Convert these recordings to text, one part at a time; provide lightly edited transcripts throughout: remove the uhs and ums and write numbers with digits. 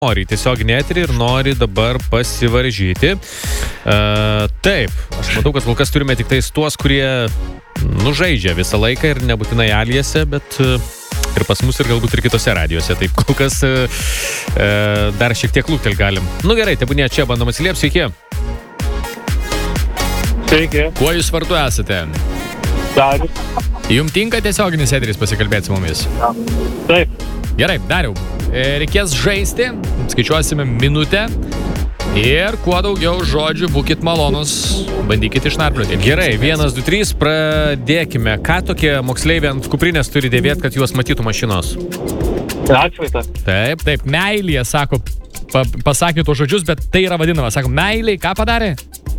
nori tiesioginį eterį ir nori dabar pasivaržyti. Taip, aš matau, kad kol kas turime tik tais tuos, kurie žaidžia visą laiką ir nebūtinai aliese, bet ir pas mus ir galbūt ir kitose radijose. Taip, kol kas dar šiek tiek lūktel galim. Gerai, tebūnė čia, bandom atsiliepti. Sveiki. Sveiki. Kuo jūs vardu esate? Darius. Jums tinka tiesioginis eteris pasikalbėti su mumis? Taip. Gerai, Dariau. Reikės žaisti, skaičiuosime minutę ir kuo daugiau žodžių būkit malonus, bandykit išnarplioti. Gerai, 1, 2, 3, pradėkime. Ką tokie moksleiviai ant kuprinės turi dėvėti, kad juos matytų mašinos? Atšvaitą. Taip, meilė, sako, pasakė tuos žodžius, bet tai yra vadinama. Sako, meilė, ką padarė?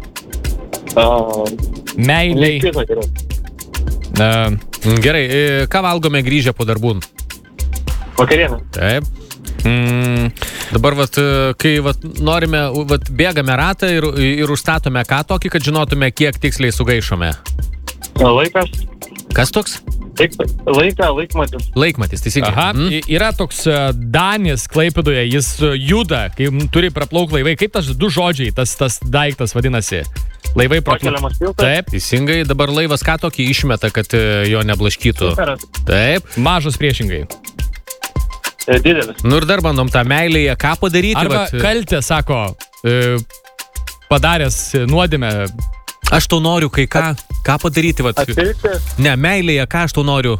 Meilė. Gerai, ką valgome grįžę po darbų? Vakarienę. Taip. Dabar, kai norime, bėgame ratą ir užstatome ką tokį, kad žinotume, kiek tiksliai sugaišome. Laikas. Kas toks? Laikmatis. Laikmatis, teisingai. Aha, yra toks Danis Klaipėdoje, jis juda, kai turi praplauk laivai. Kaip tas du žodžiai, tas daiktas vadinasi? Laivai Pakeliamas tiltas. Taip. Teisingai, dabar laivas ką tokį išmeta, kad jo neblaškytų? Superas. Taip. Mažas priešingai. Didelis. Ir dar bandom tą meilėje ką padaryti. Arba kaltę, sako, padaręs nuodėmę. Aš tau noriu kai ką padaryti. Atpirkti. Ne, meilėje ką aš tau noriu.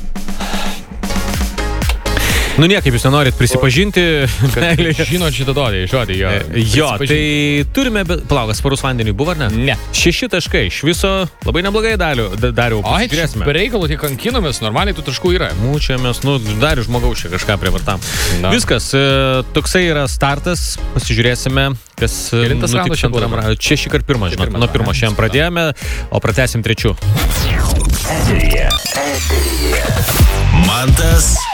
Niekaip jūs nenorit prisipažinti. Žinot šitą žodį. Jo, tai turime, palaukas, sparus vandeniui buvo, ar ne? Ne. 6 taškai, iš viso labai neblogai dariau. Pasižiūrėsime. Per reikalų tik kankinomės, normaliai tų taškų yra. Mūčiamės, dariu žmogaus čia kažką privartam. Viskas, toksai yra startas, pasižiūrėsime, kas nutiks antram raundui. Čia šį kartą pirmą, žinot, nuo pirmo šiandien pradėjome, o pratęsim trečiu. Mantas